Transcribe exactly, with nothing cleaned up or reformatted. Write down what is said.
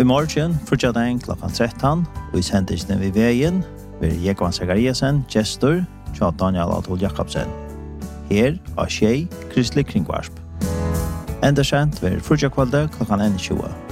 I morgen fortsatt klokkan tretton, og I sendisene ved veien, vil Jekvan Zachariasen, gestor, tja Daniel Adol Jakobsen. Her av Tjei, Kristelig Kringvarsp. Enda kjent vil fortsatt kvalde klokkan tjue.